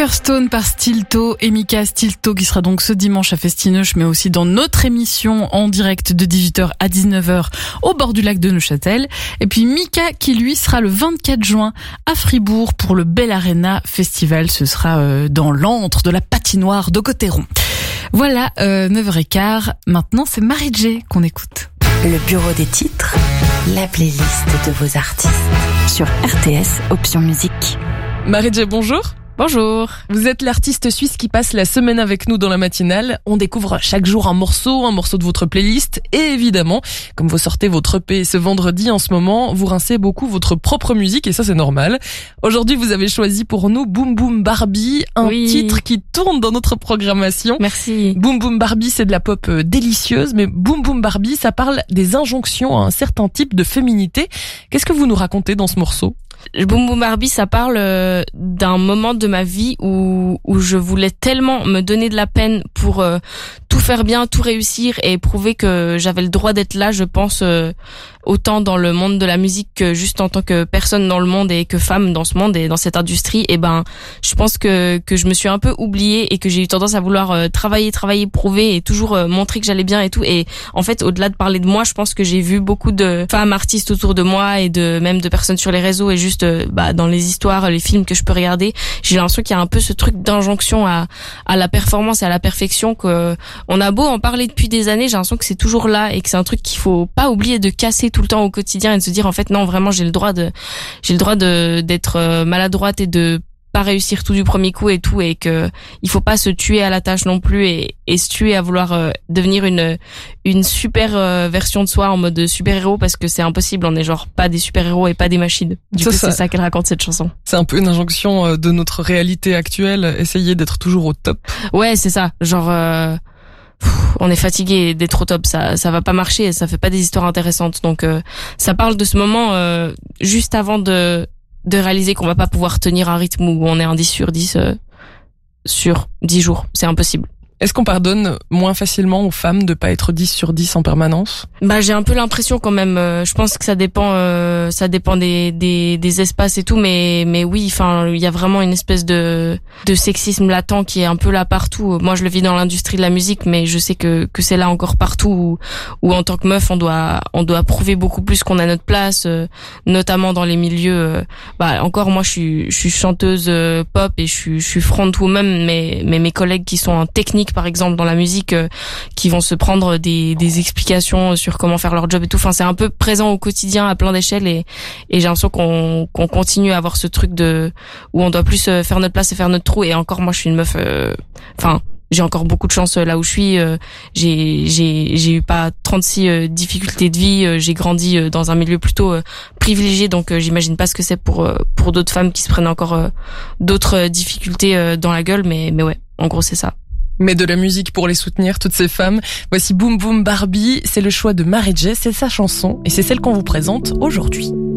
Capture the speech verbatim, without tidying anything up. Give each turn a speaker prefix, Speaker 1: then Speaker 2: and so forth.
Speaker 1: Kirstone par Stilto et Mika Stilto qui sera donc ce dimanche à Festineuch, mais aussi dans notre émission en direct de dix-huit heures à dix-neuf heures au bord du lac de Neuchâtel. Et puis Mika qui lui sera le vingt-quatre juin à Fribourg pour le Bell Arena Festival. Ce sera euh, dans l'antre de la patinoire de Cotteron. Voilà, euh, neuf heures quinze. Maintenant c'est Marie-J qu'on écoute.
Speaker 2: Le bureau des titres, la playlist de vos artistes sur R T S Option Musique.
Speaker 3: Marie-J, bonjour.
Speaker 1: Bonjour.
Speaker 3: Vous êtes l'artiste suisse qui passe la semaine avec nous dans la matinale. On découvre chaque jour un morceau, un morceau de votre playlist. Et évidemment, comme vous sortez votre E P ce vendredi en ce moment, vous rincez beaucoup votre propre musique et ça c'est normal. Aujourd'hui, vous avez choisi pour nous Boom Boom Barbie, un
Speaker 1: oui.
Speaker 3: titre qui tourne dans notre programmation.
Speaker 1: Merci.
Speaker 3: Boom Boom Barbie, c'est de la pop délicieuse, mais Boom Boom Barbie, ça parle des injonctions à un certain type de féminité. Qu'est-ce que vous nous racontez dans ce morceau ?
Speaker 4: Boom Boom Barbie, ça parle euh, d'un moment de ma vie où où je voulais tellement me donner de la peine pour euh, tout faire bien, tout réussir et prouver que j'avais le droit d'être là, je pense, euh, autant dans le monde de la musique que juste en tant que personne dans le monde et que femme dans ce monde et dans cette industrie. Et ben, je pense que que je me suis un peu oubliée et que j'ai eu tendance à vouloir euh, travailler, travailler, prouver et toujours euh, montrer que j'allais bien et tout. Et en fait, au-delà de parler de moi, je pense que j'ai vu beaucoup de femmes artistes autour de moi et de même de personnes sur les réseaux et juste euh, bah dans les histoires, les films que je peux regarder, j'ai l'impression qu'il y a un peu ce truc d'injonction à à la performance et à la perfection que on a beau en parler depuis des années, j'ai l'impression que c'est toujours là et que c'est un truc qu'il faut pas oublier de casser tout le temps au quotidien et de se dire en fait non, vraiment j'ai le droit de j'ai le droit de d'être maladroite et de pas réussir tout du premier coup et tout, et que il faut pas se tuer à la tâche non plus et, et se tuer à vouloir euh, devenir une une super euh, version de soi en mode super-héros, parce que c'est impossible, on est genre pas des super-héros et pas des machines. Du ça, coup, ça, c'est ça qu'elle raconte cette chanson.
Speaker 3: C'est un peu une injonction de notre réalité actuelle, essayer d'être toujours au top.
Speaker 4: Ouais, c'est ça, genre euh, pff, on est fatigué d'être au top, ça ça va pas marcher, ça fait pas des histoires intéressantes. Donc euh, ça parle de ce moment euh, juste avant de de réaliser qu'on va pas pouvoir tenir un rythme où on est un dix sur dix euh, sur dix jours. C'est impossible.
Speaker 3: Est-ce qu'on pardonne moins facilement aux femmes de pas être dix sur dix en permanence ?
Speaker 4: Bah, j'ai un peu l'impression quand même. Euh, je pense que ça dépend, euh, ça dépend des, des, des espaces et tout, mais, mais oui, enfin, il y a vraiment une espèce de, de sexisme latent qui est un peu là partout. Moi, je le vis dans l'industrie de la musique, mais je sais que, que c'est là encore partout où, où en tant que meuf, on doit, on doit prouver beaucoup plus qu'on a notre place, euh, notamment dans les milieux. Euh, bah, encore, moi, je suis, je suis chanteuse euh, pop et je suis, je suis frontwoman, mais, mais mes collègues qui sont en technique, par exemple dans la musique, euh, qui vont se prendre des, des explications sur comment faire leur job et tout. Enfin, c'est un peu présent au quotidien à plein d'échelles et, et j'ai l'impression qu'on, qu'on continue à avoir ce truc de où on doit plus faire notre place et faire notre trou. Et encore, moi, je suis une meuf. Euh, enfin. J'ai encore beaucoup de chance là où je suis. Euh, j'ai j'ai j'ai eu pas trente-six euh, difficultés de vie. Euh, j'ai grandi euh, dans un milieu plutôt euh, privilégié, donc euh, j'imagine pas ce que c'est pour euh, pour d'autres femmes qui se prennent encore euh, d'autres euh, difficultés euh, dans la gueule. Mais mais ouais, en gros c'est ça.
Speaker 3: Mais de la musique pour les soutenir, toutes ces femmes. Voici Boom Boom Barbie, c'est le choix de Marie-J, c'est sa chanson et c'est celle qu'on vous présente aujourd'hui.